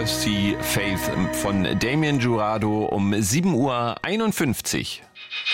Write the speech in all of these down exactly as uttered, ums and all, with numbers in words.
See Faith von Damien Jurado um sieben Uhr einundfünfzig.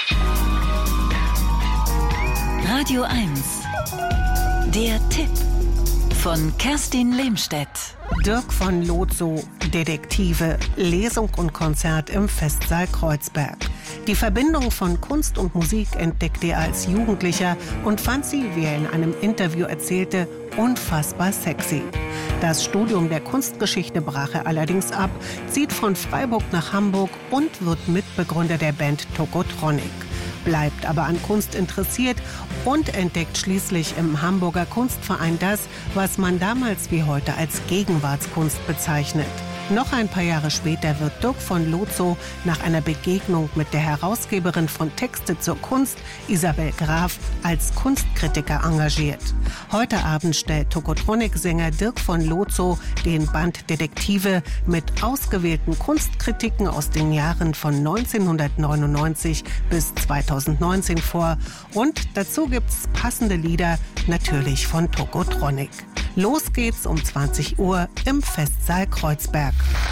Radio eins. Der Tipp von Kerstin Lehmstedt. Dirk von Lozo, Detektive, Lesung und Konzert im Festsaal Kreuzberg. Die Verbindung von Kunst und Musik entdeckte er als Jugendlicher und fand sie, wie er in einem Interview erzählte, unfassbar sexy. Das Studium der Kunstgeschichte brach er allerdings ab, zieht von Freiburg nach Hamburg und wird Mitbegründer der Band Tokotronic. Bleibt aber an Kunst interessiert und entdeckt schließlich im Hamburger Kunstverein das, was man damals wie heute als Gegenwartskunst bezeichnet. Noch ein paar Jahre später wird Dirk von Lozo nach einer Begegnung mit der Herausgeberin von Texte zur Kunst, Isabel Graf, als Kunstkritiker engagiert. Heute Abend stellt Tokotronic-Sänger Dirk von Lozo den Band Detektive mit ausgewählten Kunstkritiken aus den Jahren von neunzehnhundertneunundneunzig bis zweitausendneunzehn vor. Und dazu gibt's passende Lieder, natürlich von Tokotronic. Los geht's um zwanzig Uhr im Festsaal Kreuzberg.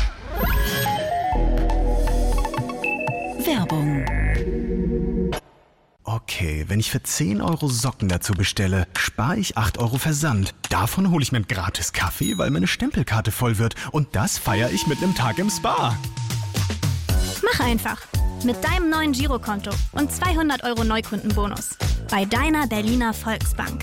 Werbung. Okay, wenn ich für zehn Euro Socken dazu bestelle, spare ich acht Euro Versand. Davon hole ich mir einen gratis Kaffee, weil meine Stempelkarte voll wird. Und das feiere ich mit einem Tag im Spa. Mach einfach. Mit deinem neuen Girokonto und zweihundert Euro Neukundenbonus. Bei deiner Berliner Volksbank.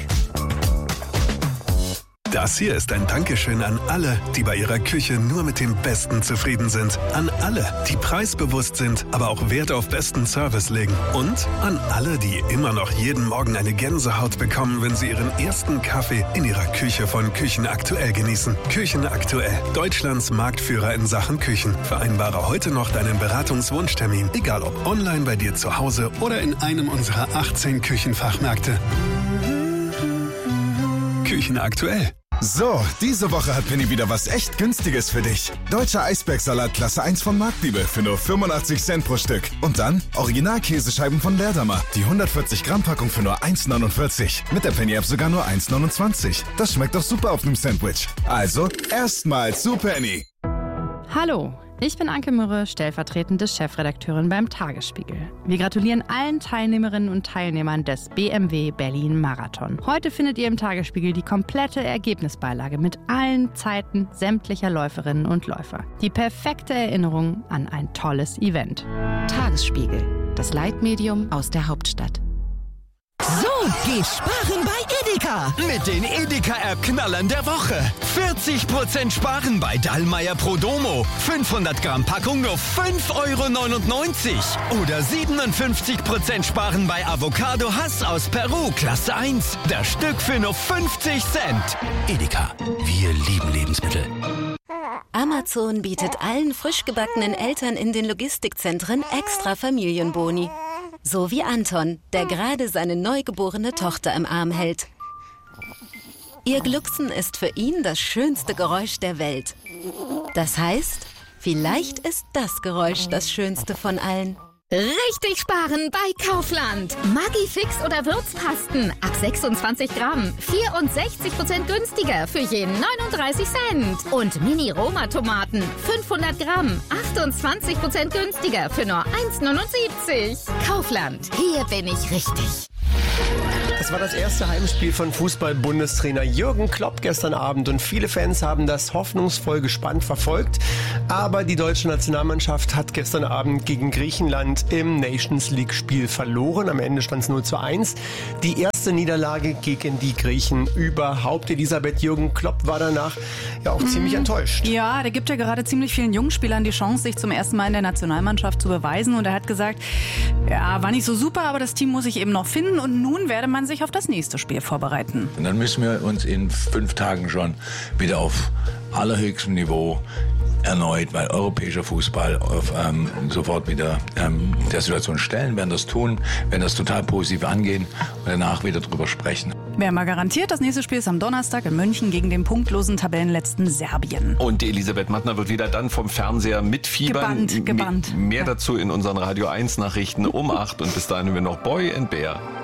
Das hier ist ein Dankeschön an alle, die bei ihrer Küche nur mit dem Besten zufrieden sind. An alle, die preisbewusst sind, aber auch Wert auf besten Service legen. Und an alle, die immer noch jeden Morgen eine Gänsehaut bekommen, wenn sie ihren ersten Kaffee in ihrer Küche von Küchen Aktuell genießen. Küchen Aktuell, Deutschlands Marktführer in Sachen Küchen. Vereinbare heute noch deinen Beratungswunschtermin, egal ob online bei dir zu Hause oder in einem unserer achtzehn Küchenfachmärkte. Küchen Aktuell. So, diese Woche hat Penny wieder was echt Günstiges für dich. Deutscher Eisbergsalat Klasse eins von Marktliebe für nur fünfundachtzig Cent pro Stück. Und dann Original-Käsescheiben von Leerdammer. Die hundertvierzig Gramm Packung für nur eins neunundvierzig. Mit der Penny-App sogar nur eins neunundzwanzig. Das schmeckt doch super auf einem Sandwich. Also, erstmal zu Penny. Hallo, ich bin Anke Mürre, stellvertretende Chefredakteurin beim Tagesspiegel. Wir gratulieren allen Teilnehmerinnen und Teilnehmern des B M W Berlin Marathon. Heute findet ihr im Tagesspiegel die komplette Ergebnisbeilage mit allen Zeiten sämtlicher Läuferinnen und Läufer. Die perfekte Erinnerung an ein tolles Event. Tagesspiegel, das Leitmedium aus der Hauptstadt. So geht's sparen bei Edeka. Mit den Edeka-App-Knallern der Woche. vierzig Prozent sparen bei Dallmayr Prodomo. fünfhundert Gramm Packung nur fünf Euro neunundneunzig. Oder siebenundfünfzig Prozent sparen bei Avocado Hass aus Peru, Klasse eins. Das Stück für nur fünfzig Cent. Edeka, wir lieben Lebensmittel. Amazon bietet allen frisch gebackenen Eltern in den Logistikzentren extra Familienboni. So wie Anton, der gerade seine neugeborene Tochter im Arm hält. Ihr Glucksen ist für ihn das schönste Geräusch der Welt. Das heißt, vielleicht ist das Geräusch das schönste von allen. Richtig sparen bei Kaufland. Maggi-Fix oder Würzpasten ab sechsundzwanzig Gramm. vierundsechzig Prozent günstiger für je neununddreißig Cent. Und Mini-Roma-Tomaten fünfhundert Gramm. achtundzwanzig Prozent günstiger für nur eins neunundsiebzig. Kaufland, hier bin ich richtig. Das war das erste Heimspiel von Fußball-Bundestrainer Jürgen Klopp gestern Abend und viele Fans haben das hoffnungsvoll gespannt verfolgt. Aber die deutsche Nationalmannschaft hat gestern Abend gegen Griechenland im Nations-League-Spiel verloren. Am Ende stand es null zu eins. Die erste Niederlage gegen die Griechen überhaupt. Elisabeth, Jürgen Klopp war danach ja auch mhm. ziemlich enttäuscht. Ja, der gibt ja gerade ziemlich vielen jungen Spielern die Chance, sich zum ersten Mal in der Nationalmannschaft zu beweisen. Und er hat gesagt, ja, war nicht so super, aber das Team muss sich eben noch finden. Und nun werde man sich auf das nächste Spiel vorbereiten. Und dann müssen wir uns in fünf Tagen schon wieder auf allerhöchstem Niveau erneut, weil europäischer Fußball auf, ähm, sofort wieder ähm, der Situation stellen, werden das tun, werden das total positiv angehen und danach wieder drüber sprechen. Wer mal garantiert, das nächste Spiel ist am Donnerstag in München gegen den punktlosen Tabellenletzten Serbien. Und die Elisabeth Mattner wird wieder dann vom Fernseher mitfiebern. Gebannt, gebannt. Mehr ja. dazu in unseren Radio eins Nachrichten um acht und bis dahin haben wir noch Boy and Bear.